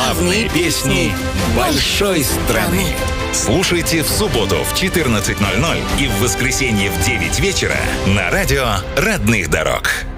Славные песни большой страны. Слушайте в субботу в 14:00 и в воскресенье в 9 вечера на радио «Родных дорог».